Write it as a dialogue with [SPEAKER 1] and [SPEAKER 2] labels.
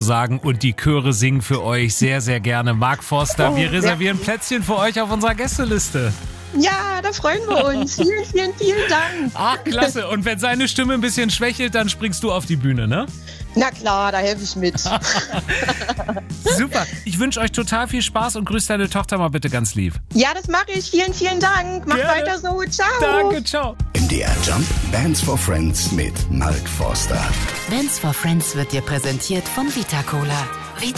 [SPEAKER 1] sozusagen und die Chöre singen für euch sehr, sehr gerne. Mark Forster, wir reservieren Plätzchen für euch auf unserer Gästeliste.
[SPEAKER 2] Ja, da freuen wir uns. Vielen, vielen, vielen Dank.
[SPEAKER 1] Ach, klasse. Und wenn seine Stimme ein bisschen schwächelt, dann springst du auf die Bühne, ne?
[SPEAKER 2] Na klar, da helfe ich mit.
[SPEAKER 1] Super. Ich wünsche euch total viel Spaß und grüß deine Tochter mal bitte ganz lieb.
[SPEAKER 2] Ja, das mache ich. Vielen, vielen Dank. Mach
[SPEAKER 1] Gerne.
[SPEAKER 2] weiter so. Ciao.
[SPEAKER 1] Danke, ciao.
[SPEAKER 3] MDR Jump Bands for Friends mit Mark Forster.
[SPEAKER 4] Bands for Friends wird dir präsentiert von Vita Cola. Vita